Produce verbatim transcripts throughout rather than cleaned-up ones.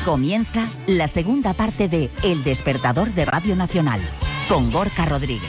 Comienza la segunda parte de El Despertador de Radio Nacional, con Gorka Rodríguez.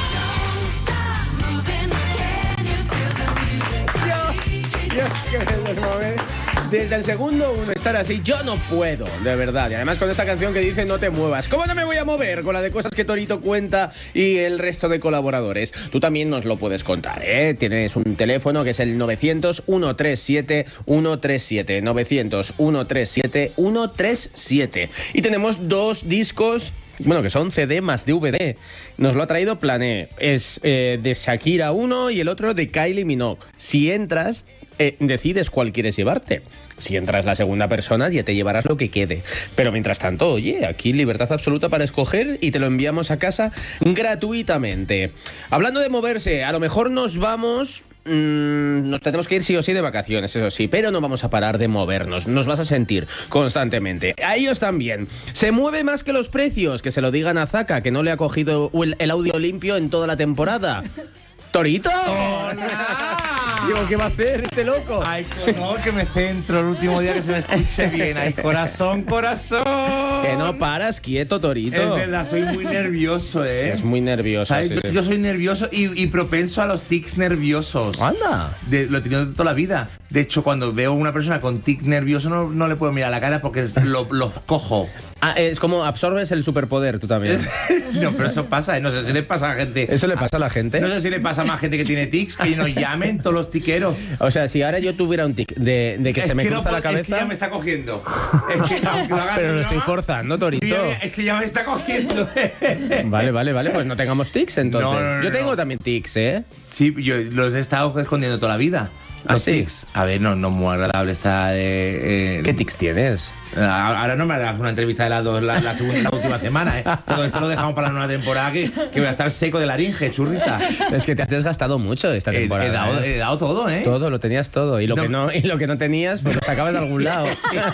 Dios, que desde el, momento, desde el segundo uno estar así, yo no puedo, de verdad. Y además con esta canción que dice no te muevas. ¿Cómo no me voy a mover? Con la de cosas que Torito cuenta y el resto de colaboradores. Tú también nos lo puedes contar, ¿eh? Tienes un teléfono que es el novecientos, ciento treinta y siete, ciento treinta y siete. novecientos, ciento treinta y siete, ciento treinta y siete. Y tenemos dos discos... Bueno, que son C D más D V D. Nos lo ha traído Plané. Es eh, de Shakira uno y el otro de Kylie Minogue. Si entras, eh, decides cuál quieres llevarte. Si entras la segunda persona, ya te llevarás lo que quede. Pero mientras tanto, oye, aquí libertad absoluta para escoger y te lo enviamos a casa gratuitamente. Hablando de moverse, a lo mejor nos vamos... Mm, nos tenemos que ir sí o sí de vacaciones, eso sí, pero no vamos a parar de movernos, nos vas a sentir constantemente. A ellos también. Se mueve más que los precios, que se lo digan a Zaka, que no le ha cogido el, el audio limpio en toda la temporada. ¡Torito! ¡Hola! Digo, ¿qué va a hacer este loco? Ay, no, que me centro el último día, que se me escuche bien. Ay, corazón, corazón. Que no paras quieto, Torito. Es verdad, soy muy nervioso, ¿eh? Es muy nervioso. Sí, yo, sí. yo soy nervioso y, y propenso a los tics nerviosos. ¡Anda! De, lo he tenido toda la vida. De hecho, cuando veo a una persona con tic nervioso, no, no le puedo mirar la cara porque es, lo, lo cojo. Ah, es como absorbes el superpoder tú también. No, pero eso pasa, ¿eh? No sé si le pasa a gente. ¿Eso le pasa a la gente? No sé si le pasa a más gente que tiene tics, que nos llamen todos los tiqueros. O sea, si ahora yo tuviera un tic de, de que es se me que cruza no, la cabeza... Es que ya me está cogiendo. Es que, aunque lo haga, pero lo no, estoy forzando, Torito. Yo, es que ya me está cogiendo. Vale, vale, vale. Pues no tengamos tics, entonces. No, no, no, yo tengo no. también tics, ¿eh? Sí, yo los he estado escondiendo toda la vida. ¿Ah, Los sí? tics. A ver, no, no muy agradable está... Eh, eh, ¿Qué tics tienes? Ahora no me hagas una entrevista de las dos la, la segunda la última semana, ¿eh? Todo esto lo dejamos para la nueva temporada, que, que voy a estar seco de laringe, churrita. Es que te has desgastado mucho esta He, temporada. he, dado, ¿eh? he dado todo, ¿eh? Todo, lo tenías todo. Y lo, No. que, no, y lo que no tenías, pues lo sacabas de algún lado.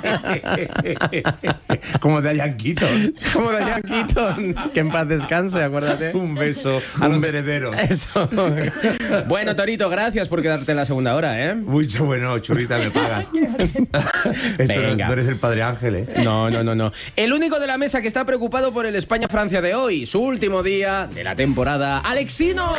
Como de Diane Keaton. Como Diane Keaton. Que en paz descanse, acuérdate. Un beso a los herederos. Eso. Bueno, Torito, gracias por quedarte en la segunda hora, ¿eh? Mucho bueno, churrita, me pagas. Esto no, Venga. no eres el padre Ángel, ¿eh? No, no, no, no. El único de la mesa que está preocupado por el España-Francia de hoy, su último día de la temporada, Alexino.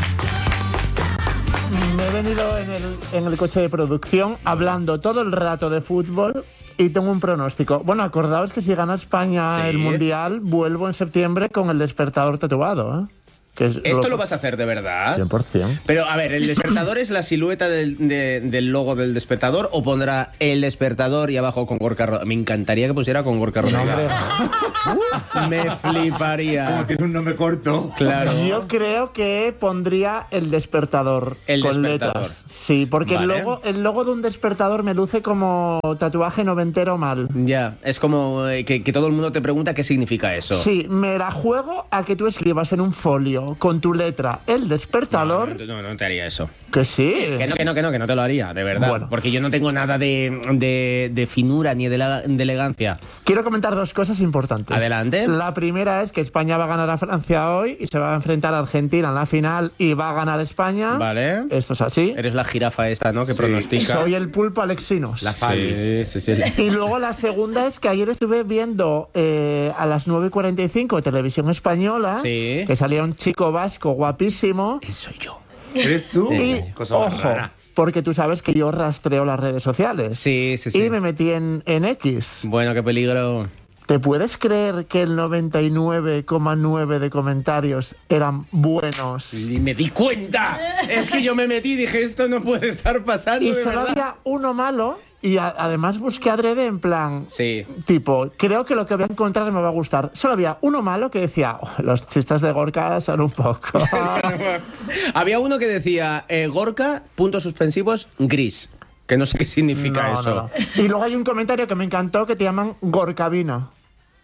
Me he venido en el, en el coche de producción hablando todo el rato de fútbol y tengo un pronóstico. Bueno, acordaos que si gana España Sí. el Mundial, vuelvo en septiembre con el despertador tatuado, ¿eh? Que es ¿Esto lo, lo vas a hacer de verdad? cien por ciento. Pero, a ver, ¿el despertador es la silueta del, de- del logo del despertador o pondrá el despertador y abajo con Gorka Rodríguez? Me encantaría que pusiera con Gorka No, Rodríguez. hombre, Me fliparía. Como tiene un nombre corto. Claro. yo creo que pondría el despertador El con despertador. letras. Sí, porque el, Vale. logo, el logo de un despertador me luce como tatuaje noventero mal. Ya, es como eh, que, que todo el mundo te pregunta qué significa eso. Sí, me la juego a que tú escribas en un folio con tu letra el despertador. No, no, no te haría eso. Que sí. Que no, que no, que no, que no te lo haría, de verdad. Bueno. Porque yo no tengo nada de, de, de finura ni de, la- de elegancia. Quiero comentar dos cosas importantes. Adelante. La primera es que España va a ganar a Francia hoy y se va a enfrentar a Argentina en la final y va a ganar España. Vale. Esto es así. Eres la jirafa esta, ¿no? Que Sí. pronostica. Soy el pulpo Alexinos. La Fali. Sí, sí, sí. Y luego la segunda es que ayer estuve viendo eh, a las nueve y cuarenta y cinco Televisión Española, Sí. que salía un chico vasco guapísimo. Soy yo. ¿Eres tú? Y, Cosa más ojo, rara. porque tú sabes que yo rastreo las redes sociales. Sí, sí, sí. Y me metí en, en X. Bueno, qué peligro. ¿Te puedes creer que el noventa y nueve coma nueve de comentarios eran buenos? Y me di cuenta. Es que yo me metí y dije, esto no puede estar pasando. Y de solo verdad. había uno malo y a- además busqué adrede en plan... Sí. Tipo, creo que lo que voy a encontrar me va a gustar. Solo había uno malo que decía, "Oh, los chistes de Gorka son un poco... Había uno que decía, eh, Gorka, puntos suspensivos, gris. Que no sé qué significa No, eso. no, no. Y luego hay un comentario que me encantó que te llaman Gorkavino.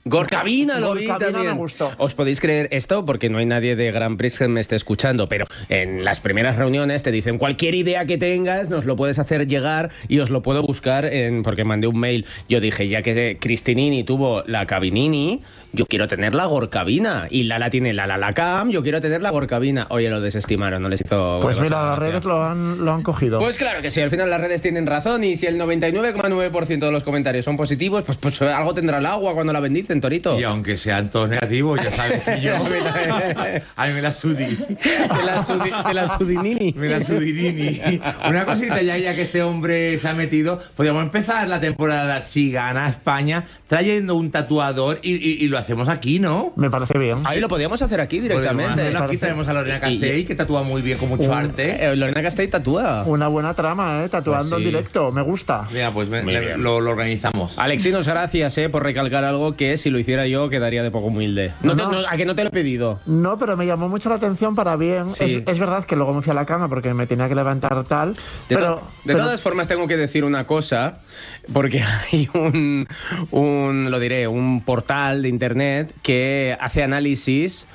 Gorkabina lo vi Gorkabina también. me gustó. Os podéis creer esto porque no hay nadie de Grand Prix que me esté escuchando, pero en las primeras reuniones te dicen cualquier idea que tengas nos lo puedes hacer llegar y os lo puedo buscar en, porque mandé un mail. Yo dije, ya que Cristinini tuvo la Cabinini, yo quiero tener la Gorkabina y Lala tiene la Lala Cam, yo quiero tener la Gorkabina. Oye, lo desestimaron, no les hizo... Pues huevos mira, a la las gracia. redes lo han, lo han cogido. Pues claro que sí, al final las redes tienen razón y si el noventa y nueve coma nueve por ciento de los comentarios son positivos, pues, pues algo tendrá el agua cuando la bendicen, Torito. Y aunque sean todos negativos, ya sabes que yo. A mí me la sudí. De la, sudi- de la Sudinini. Me la sudirini. Una cosita, ya, ya que este hombre se ha metido, podríamos empezar la temporada, si gana España, trayendo un tatuador y, y, y lo hacemos aquí, ¿no? Me parece bien. Ahí lo podíamos hacer aquí Podemos directamente. hacerlo aquí, tenemos a Lorena Castell, que tatúa muy bien, con mucho arte. Eh, Lorena Castell tatúa. Una buena trama, ¿eh? Tatuando Pues sí. en directo. Me gusta. Mira, pues me- Muy le- bien. lo, lo organizamos. Alexinos, gracias eh, por recalcar algo que si lo hiciera yo quedaría de poco humilde. No te- No, no. no, ¿A que no te lo he pedido? No, pero me llamó mucho la atención para bien. Sí. Es, es verdad que luego me fui a la cama porque me tenía que levantar tal. De, pero, to- de pero- todas formas, tengo que decir una cosa, porque hay un, un, lo diré, un portal de internet que hace análisis.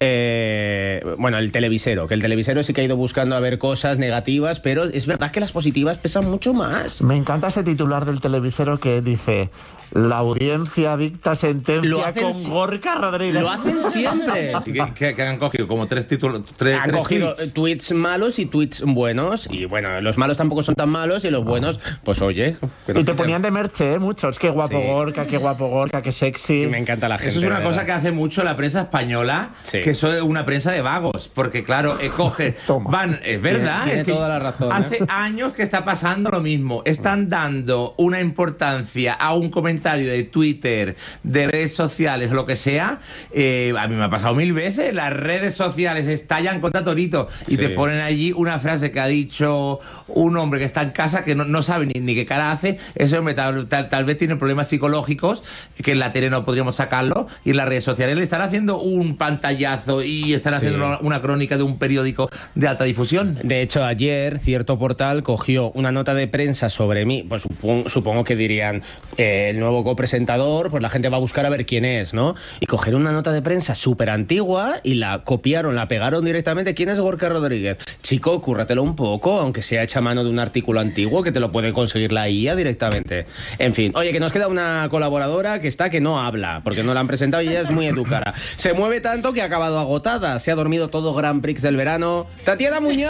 Eh, bueno, el televisero, que el televisero sí que ha ido buscando a ver cosas negativas, pero es verdad que las positivas pesan mucho más. Me encanta este titular del televisero que dice: la audiencia dicta Lo sentencia hacen con si- Gorka Rodríguez. Lo hacen siempre. ¿Y qué, qué- qué han cogido? Como tres títulos. Tres, Han tres cogido tweets. tweets malos y tweets buenos. Y bueno, los malos tampoco son tan malos y los buenos, pues oye. que nos Y te quiten. ponían de merche, ¿eh? Muchos. Qué guapo Sí. Gorka, qué guapo Gorka, qué sexy. Que me encanta la gente. Eso es una de cosa verdad. que hace mucho la prensa española, Sí. que es una prensa de vagos, porque claro, eh, cogen, Toma. van, es verdad, Tiene- tiene es que toda la razón, hace ¿eh? años que está pasando lo mismo, están dando una importancia a un comentario de Twitter, de redes sociales, lo que sea, eh, a mí me ha pasado mil veces, las redes sociales estallan contra Torito y Sí. te ponen allí una frase que ha dicho un hombre que está en casa que no, no sabe ni, ni qué cara hace, ese hombre tal, tal, tal vez tiene problemas psicológicos que en la tele no podríamos sacarlo y en las redes sociales le están haciendo un pantallazo y están Sí. haciendo una, una crónica de un periódico de alta difusión. De hecho, ayer cierto portal cogió una nota de prensa sobre mí, pues supongo, supongo que dirían eh, el nuevo copresentador, pues la gente va a buscar a ver quién es, ¿no? Y cogieron una nota de prensa súper antigua y la copiaron, la pegaron directamente. ¿Quién es Gorka Rodríguez? Chico, cúrratelo un poco, aunque sea hecha a mano de un artículo antiguo que te lo puede conseguir la I A directamente. En fin, oye, que nos queda una colaboradora que está que no habla, porque no la han presentado y ella es muy educada. Se mueve tanto que ha acabado agotada, se ha dormido todo Grand Prix del verano. ¡Tatiana Muñoz!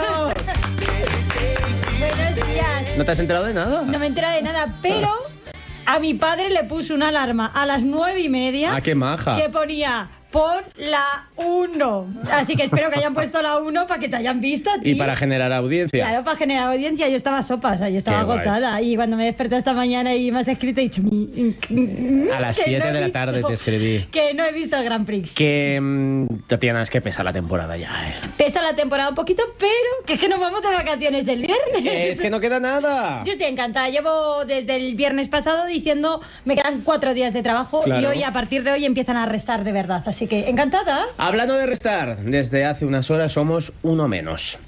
Buenos días. ¿No te has enterado de nada? No me he enterado de nada, pero a mi padre le puso una alarma a las nueve y media. Ah, qué maja. Que ponía, pon la uno. Así que espero que hayan puesto la uno para que te hayan visto, tío. Y para generar audiencia. Claro, para generar audiencia. Yo estaba sopa, o sea, yo estaba Qué guay. agotada. Y cuando me desperté esta mañana y me has escrito, he dicho... "Mi- A las que siete no he de la visto- tarde te escribí. Que no he visto el Grand Prix. Que, mm, Tatiana, es que pesa la temporada ya, ¿eh? Pesa la temporada un poquito, pero que es que nos vamos de vacaciones el viernes. Es que no queda nada. Yo estoy encantada. Llevo desde el viernes pasado diciendo me quedan cuatro días de trabajo Claro. y hoy, a partir de hoy, empiezan a restar de verdad. Así que encantada. Hablando de restar, desde hace unas horas somos uno menos.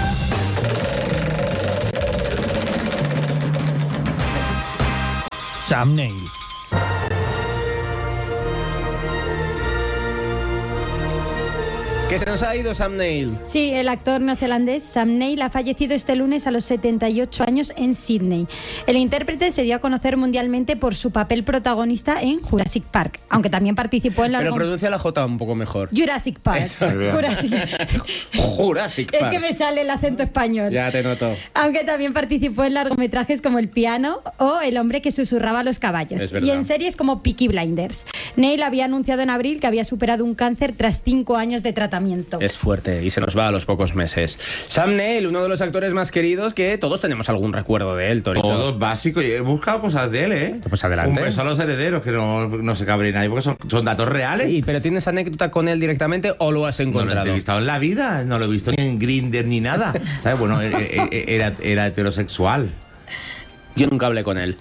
Sam Neill. Que se nos ha ido Sam Neill. Sí, el actor neozelandés Sam Neill ha fallecido este lunes a los setenta y ocho años en Sydney. El intérprete se dio a conocer mundialmente por su papel protagonista en Jurassic Park, aunque también participó en la... Pero pronuncia la J un poco mejor. Jurassic Park. Eso. Jurassic. Jurassic Park. Es que me sale el acento español. Ya te noto. Aunque también participó en largometrajes como El piano o El hombre que susurraba a los caballos. Es verdad. Y en series como Peaky Blinders. Neil había anunciado en abril que había superado un cáncer tras cinco años de tratamiento. Es fuerte y se nos va a los pocos meses. Sam Neill, uno de los actores más queridos que todos tenemos algún recuerdo de él, Torito. Todo es básico. Y he buscado cosas de él, ¿eh? Pues adelante. Un beso a los herederos, que no, no se cabren nadie, porque son, son datos reales. ¿Y, pero tienes anécdota con él directamente o lo has No lo he encontrado? entrevistado en la vida, no lo he visto ni en Grindr ni nada. ¿Sabes? Bueno, eh, eh, eh, era, era heterosexual. Yo nunca hablé con él.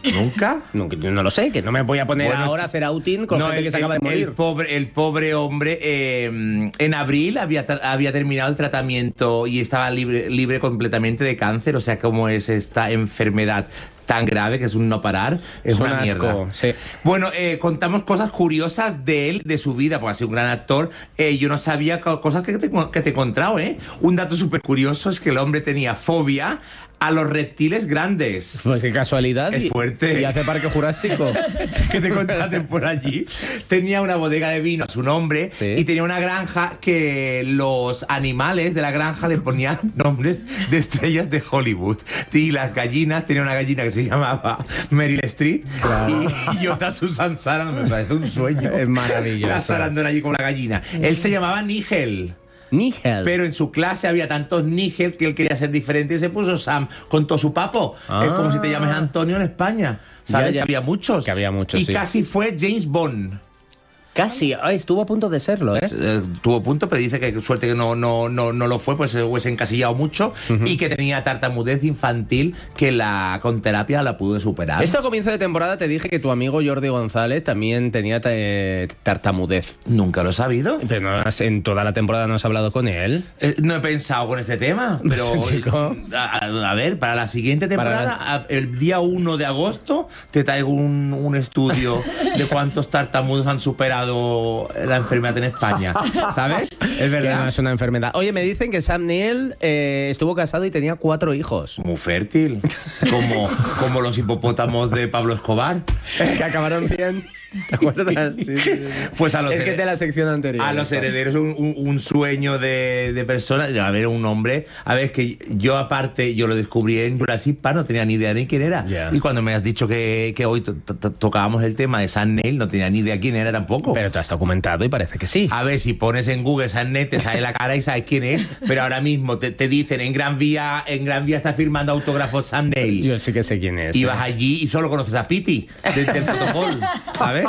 ¿Nunca? No, que no lo sé, que no me voy a poner Bueno, ahora a hacer outing con no, gente el, que se acaba de el- morir. el pobre, el pobre hombre eh, en abril había, tra- había terminado el tratamiento y estaba libre, libre completamente de cáncer. O sea, cómo es esta enfermedad tan grave que es un no parar, es, Es un una asco, mierda. sí. Bueno, eh, contamos cosas curiosas de él, de su vida, porque ha sido un gran actor. Eh, yo no sabía co- cosas que te, que te he encontrado, ¿eh? Un dato súper curioso es que el hombre tenía fobia a los reptiles grandes. Pues qué casualidad. Es y- fuerte. Y hace Parque Jurásico. Que te contraten por allí. Tenía una bodega de vino a su nombre Sí. y tenía una granja que los animales de la granja le ponían nombres de estrellas de Hollywood. Y las gallinas, tenía una gallina que se llamaba Meryl Streep y, y otra Susan Sarandon, me parece un sueño. Es maravilloso. La Sarandon allí con la gallina. Él se llamaba Nigel. Nigel. Pero en su clase había tantos Nigel que él quería ser diferente y se puso Sam con todo su papo. Es como si te llames Antonio en España. ¿Sabes? Ya, ya. Que había muchos. Que había muchos, Y sí. casi fue James Bond. Casi, ay, estuvo a punto de serlo, ¿eh? Eh, tuvo punto, pero dice que suerte que no, no, no, no lo fue, pues se hubiese encasillado mucho y que tenía tartamudez infantil que la con terapia la pudo superar. Esto a comienzo de temporada te dije que tu amigo Jordi González también tenía eh, tartamudez. Nunca lo he sabido. Pero no has- en toda la temporada no has hablado con él. Eh, no he pensado con este tema, pero Pues, chico. a, a ver, para la siguiente temporada, Para a- el día uno de agosto, te traigo un, un estudio de cuántos tartamudos han superado la enfermedad en España, ¿sabes? Es Que no verdad. es una enfermedad. Oye, me dicen que Sam Neill eh, estuvo casado y tenía cuatro hijos. Muy fértil, como, como los hipopótamos de Pablo Escobar. Que acabaron bien. ¿Te acuerdas? Sí, sí, sí. Pues a los Es que hered- de la sección anterior. A los esto. herederos un, un- un sueño de, de personas. A ver, un hombre. A ver, es que yo aparte, yo lo descubrí en Jurassic Park, no tenía ni idea de quién era. Ya. Y cuando me has dicho que, que hoy to- to- tocábamos el tema de Sam Neill, no tenía ni idea quién era tampoco. Pero te has documentado y parece que sí. A ver, si pones en Google Sam Neill, te sale la cara y sabes quién es. Pero ahora mismo te, te dicen en Gran Vía, en Gran Vía está firmando autógrafos Sam Neill. Yo sí que sé quién es. Y eh. vas allí y solo conoces a Piti del del protocolo, ¿sabes?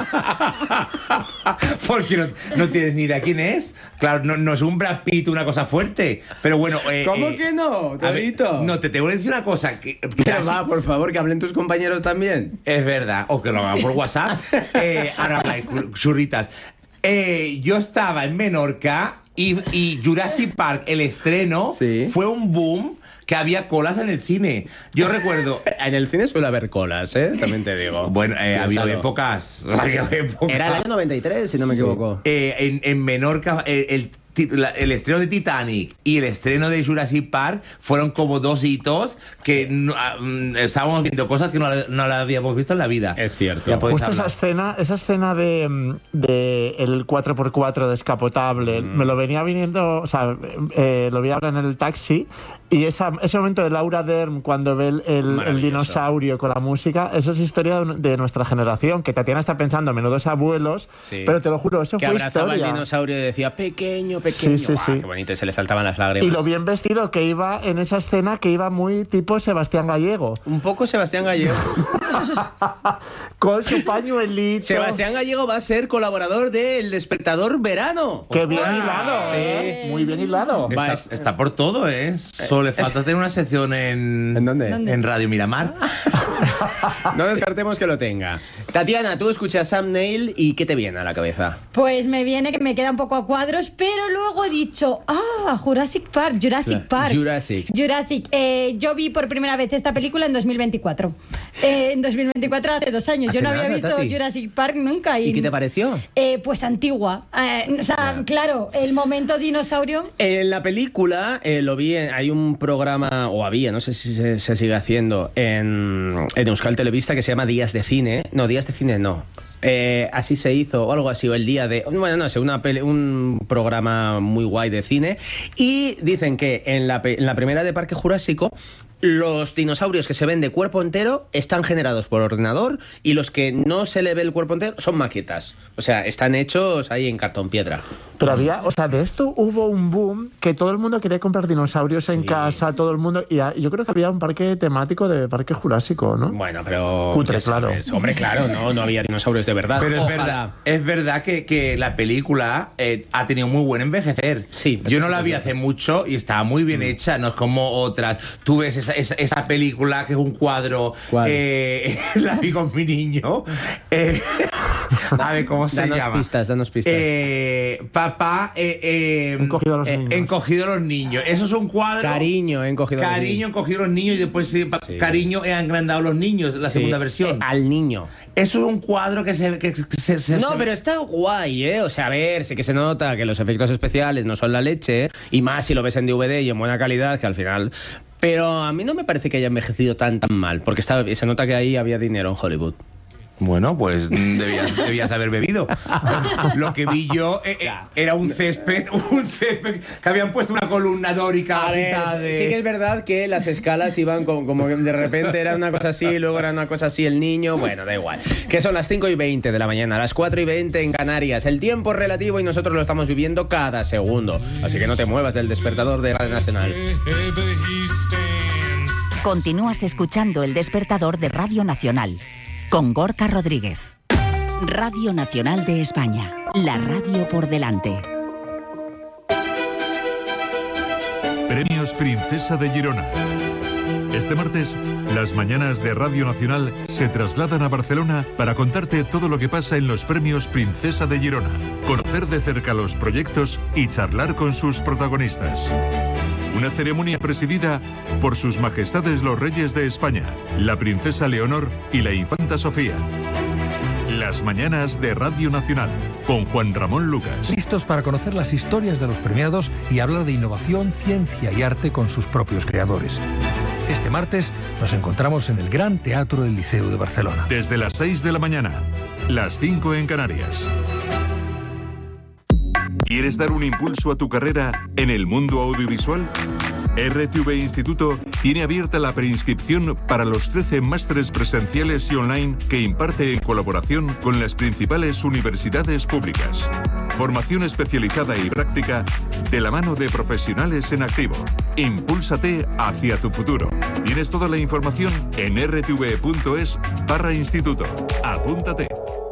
Porque no, no tienes ni idea quién es. Claro, no, no es un Brad Pitt, una cosa fuerte. Pero bueno. eh, ¿Cómo eh, que no, a ver, Torito? no, te tengo que decir una cosa. Que, Pero casi- va, por favor, que hablen tus compañeros también. es verdad, o que lo hagan por WhatsApp. Eh, ahora habláis, churritas. Eh, yo estaba en Menorca y, y Jurassic Park, el estreno, Sí. fue un boom. Que había colas en el cine. Yo recuerdo. En el cine suele haber colas, ¿eh? También te digo. Bueno, eh, ha habido Piénsalo. épocas. ha habido épocas. Era el año noventa y tres, si no me equivoco. Eh, en, en Menorca, eh, el, ti- la- el estreno de Titanic y el estreno de Jurassic Park fueron como dos hitos que no- ah, mm, estábamos viendo cosas que no, la- no las habíamos visto en la vida. Es cierto. Ya podéis Justo esa hablar. escena, esa escena de, mm, de el cuatro por cuatro descapotable, Mm. me lo venía viniendo, o sea, eh, lo vi ahora en el taxi, y esa, ese momento de Laura Dern cuando ve el, el- el Maravilloso. dinosaurio con la música, eso es historia de, de nuestra generación, que Tatiana está pensando, menudos abuelos, Sí. pero te lo juro, eso Que fue abrazaba al historia. dinosaurio y decía, pequeño, pequeño. Sí, sí, Guau, sí. Qué bonito, y se le saltaban las lágrimas. Y lo bien vestido que iba en esa escena, que iba muy tipo Sebastián Gallego, Un poco Sebastián Gallego. con su pañuelito. Sebastián Gallego va a ser colaborador de El Despertador Verano. Qué bien Ostras. hilado, ¿eh? Sí. Muy bien hilado. Va, Está, es- está por todo, ¿eh? Solo le falta tener una sección en. ¿En dónde? En Radio Miramar. No descartemos que lo tenga. Tatiana, tú escuchas Sam Neill y ¿qué te viene a la cabeza? Pues me viene que me queda un poco a cuadros, pero luego he dicho, ah, Jurassic Park, Jurassic Park. Jurassic. Jurassic. Eh, yo vi por primera vez esta película en dos mil veinticuatro. Eh, en dos mil veinticuatro, hace dos años. Hace Yo no había nada, visto Tati. Jurassic Park nunca. ¿Y qué te pareció? Eh, pues antigua. Eh, o sea, claro, el momento dinosaurio. En la película eh, lo vi, en- hay un programa, o había, no sé si se, se sigue haciendo, en, en Euskal Televista que se llama Días de Cine. No, Días de Cine no. Eh, así se hizo, o algo así, o el día de... Bueno, no sé, una peli- un programa muy guay de cine. Y dicen que en la, pe- en la primera de Parque Jurásico, los dinosaurios que se ven de cuerpo entero están generados por ordenador y los que no se le ve el cuerpo entero son maquetas. O sea, están hechos ahí en cartón piedra. Pero había, o sea, de esto hubo un boom que todo el mundo quería comprar dinosaurios en Sí. casa, todo el mundo. Y a- yo creo que había un parque temático de Parque Jurásico, ¿no? Bueno, pero... Cutre, ya sabes. claro. Hombre, claro, no, no había dinosaurios de verdad. Pero es Ojalá. verdad, es verdad que, que la película eh, ha tenido muy buen envejecer. Sí, Yo no eso la sí vi es hace mucho y estaba muy bien hecha, no es como otras. Tú ves esa, esa, esa película que es un cuadro. ¿Cuál? Eh, la vi con mi niño. Eh, a ver, ¿cómo se danos llama? pistas, danos pistas. Eh, papá, eh, eh, Encogido a los eh, niños. encogido a los niños. Eso es un cuadro. Cariño, he encogido a los Cariño, niños. encogido a los niños y después sí, pa- Sí. Cariño, he agrandado a los niños, la Sí, segunda versión. eh, al niño. Eso es un cuadro que se. Que, que se, se- No, se- pero está guay, ¿eh? O sea, a ver, sí que se nota que los efectos especiales no son la leche, ¿eh? Y más si lo ves en D V D y en buena calidad, que al final... Pero a mí no me parece que haya envejecido tan tan mal, porque está, se nota que ahí había dinero en Hollywood. Bueno, pues debías, debías haber bebido. Lo que vi yo eh, eh, era un césped, un césped que habían puesto una columna dórica A a ver, mitad de... sí que es verdad que las escalas iban como, como que de repente era una cosa así, luego era una cosa así el niño, bueno, da igual. Que son las cinco y veinte de la mañana, las cuatro y veinte en Canarias. El tiempo es relativo y nosotros lo estamos viviendo cada segundo. Así que no te muevas del despertador de Radio Nacional. Continúas escuchando El Despertador de Radio Nacional con Gorka Rodríguez. Radio Nacional de España, la radio por delante. Premios Princesa de Girona. Este martes, las mañanas de Radio Nacional se trasladan a Barcelona para contarte todo lo que pasa en los Premios Princesa de Girona, conocer de cerca los proyectos y charlar con sus protagonistas. Una ceremonia presidida por sus majestades los reyes de España, la princesa Leonor y la infanta Sofía. Las mañanas de Radio Nacional, con Juan Ramón Lucas. Listos para conocer las historias de los premiados y hablar de innovación, ciencia y arte con sus propios creadores. Este martes nos encontramos en el Gran Teatro del Liceo de Barcelona. Desde las seis de la mañana, las cinco en Canarias. ¿Quieres dar un impulso a tu carrera en el mundo audiovisual? R T V Instituto tiene abierta la preinscripción para los trece másteres presenciales y online que imparte en colaboración con las principales universidades públicas. Formación especializada y práctica de la mano de profesionales en activo. Impúlsate hacia tu futuro. Tienes toda la información en r t v punto es barra instituto. Apúntate.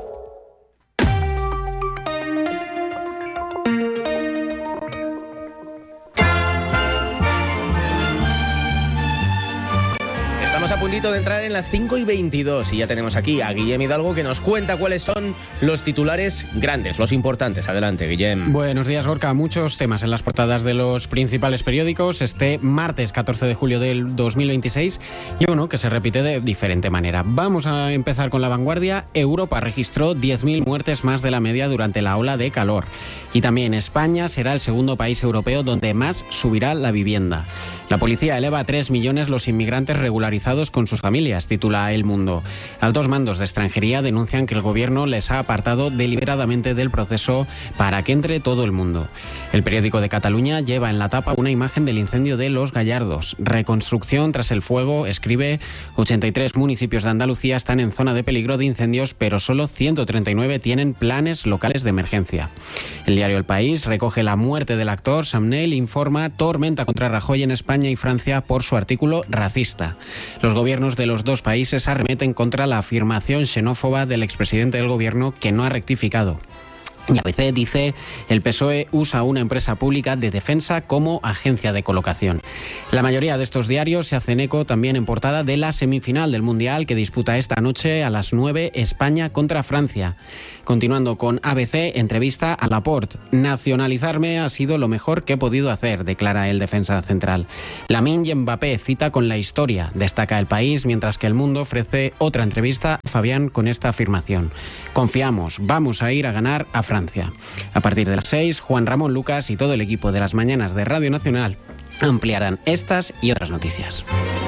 Estamos a puntito de entrar en las cinco y veintidós y ya tenemos aquí a Guillem Hidalgo que nos cuenta cuáles son los titulares grandes, los importantes. Adelante, Guillem. Buenos días, Gorka. Muchos temas en las portadas de los principales periódicos este martes catorce de julio del dos mil veintiséis y uno que se repite de diferente manera. Vamos a empezar con La Vanguardia. Europa registró diez mil muertes más de la media durante la ola de calor. Y también España será el segundo país europeo donde más subirá la vivienda. La policía eleva a tres millones los inmigrantes regularizados con sus familias, titula El Mundo. Altos mandos de extranjería denuncian que el gobierno les ha apartado deliberadamente del proceso para que entre todo el mundo. El periódico de Cataluña lleva en la tapa una imagen del incendio de Los Gallardos. Reconstrucción tras el fuego, escribe, ochenta y tres municipios de Andalucía están en zona de peligro de incendios, pero solo ciento treinta y nueve tienen planes locales de emergencia. El diario El País recoge la muerte del actor. Sam Neill informa tormenta contra Rajoy en España y Francia por su artículo racista. Los gobiernos de los dos países arremeten contra la afirmación xenófoba del expresidente del gobierno que no ha rectificado. Y A B C dice, el P S O E usa una empresa pública de defensa como agencia de colocación. La mayoría de estos diarios se hacen eco también en portada de la semifinal del Mundial que disputa esta noche a las nueve España contra Francia. Continuando con A B C, entrevista a Laporte. Nacionalizarme ha sido lo mejor que he podido hacer, declara el defensa central. Lamine y Mbappé cita con la historia, destaca El País, mientras que El Mundo ofrece otra entrevista a Fabián con esta afirmación. Confiamos, vamos a ir a ganar a Francia. Francia. A partir de las seis, Juan Ramón Lucas y todo el equipo de las mañanas de Radio Nacional ampliarán estas y otras noticias.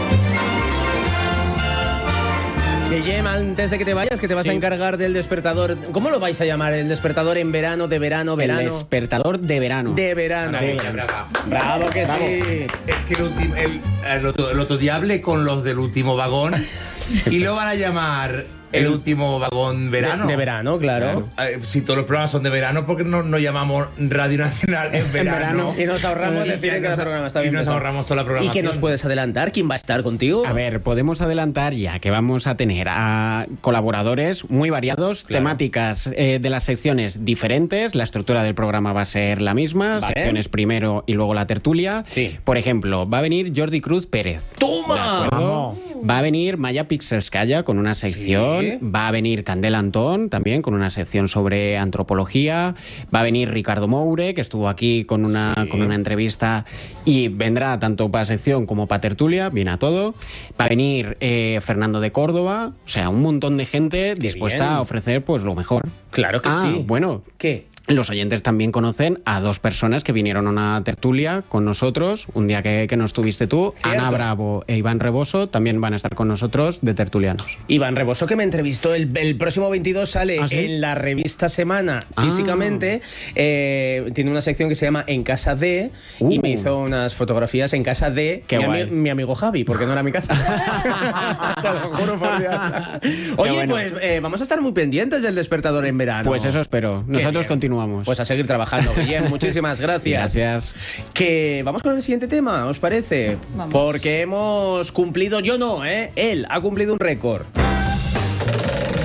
Guillem, antes de que te vayas, que te vas Sí. a encargar del despertador. ¿Cómo lo vais a llamar? ¿El despertador en verano, de verano, verano? El despertador de verano. De verano. Maravilla, brava. Bravo que Bravo. sí. Es que el, ultim- el, el otro, el otro día hablé con los del último vagón y lo van a llamar el último vagón verano. De, de verano, claro. claro. Eh, si todos los programas son de verano, ¿por qué no, no llamamos Radio Nacional en verano? En verano. Y nos ahorramos decir en cada programa. Está y bien nos pensado. ahorramos toda la programación. ¿Y qué nos puedes adelantar? ¿Quién va a estar contigo? A ver, podemos adelantar ya que vamos a tener a colaboradores muy variados, claro. temáticas eh, de las secciones diferentes, la estructura del programa va a ser la misma, vale. secciones primero y luego la tertulia. Sí. Por ejemplo, va a venir Jordi Cruz Pérez. ¡Toma! Va a venir Maya Pixelskaya con una sección, sí. va a venir Candela Antón también con una sección sobre antropología, va a venir Ricardo Moure, que estuvo aquí con una, sí. con una entrevista y vendrá tanto para sección como para tertulia, viene a todo. Va a venir eh, Fernando de Córdoba, o sea, un montón de gente Qué dispuesta bien. a ofrecer pues lo mejor. Claro que ah, sí. Bueno, ¿qué? Los oyentes también conocen a dos personas que vinieron a una tertulia con nosotros, un día que, que no estuviste tú, ¿Cierto? Ana Bravo e Iván Reboso, también van a estar con nosotros de tertulianos. Iván Reboso, que me entrevistó el, el próximo veintidós, sale ¿Ah, sí? en la revista Semana físicamente, ah. eh, tiene una sección que se llama En Casa de, uh. y me hizo unas fotografías en casa de mi, ami mi amigo Javi, porque no era mi casa. Te lo juro por Dios. Oye, bueno. pues eh, vamos a estar muy pendientes del despertador en verano. Pues eso espero. Nosotros continuamos. Pues a seguir trabajando. Bien, muchísimas gracias. Gracias. Que vamos con el siguiente tema, ¿os parece? Vamos. Porque hemos cumplido, yo no, ¿eh? Él ha cumplido un récord.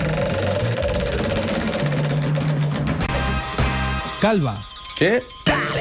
Calva. ¿Sí?